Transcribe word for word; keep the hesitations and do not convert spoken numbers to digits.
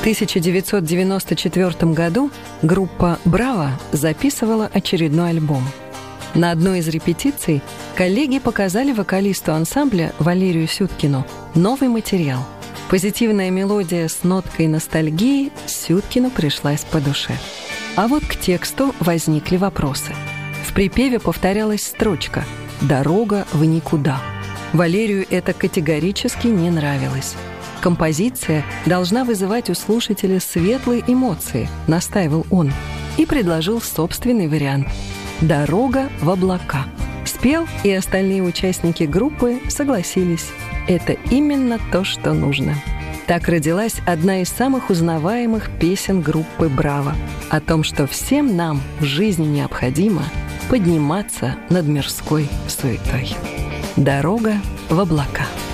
тысяча девятьсот девяносто четвёртом году группа «Браво» записывала очередной альбом. На одной из репетиций коллеги показали вокалисту ансамбля Валерию Сюткину новый материал. Позитивная мелодия с ноткой ностальгии Сюткину пришлась по душе. А вот к тексту возникли вопросы. В припеве повторялась строчка «Дорога в никуда». Валерию это категорически не нравилось. Композиция должна вызывать у слушателя светлые эмоции, настаивал он, и предложил собственный вариант «Дорога в облака». Спел, и остальные участники группы согласились. Это именно то, что нужно. Так родилась одна из самых узнаваемых песен группы «Браво» о том, что всем нам в жизни необходимо подниматься над мирской суетой. «Дорога в облака».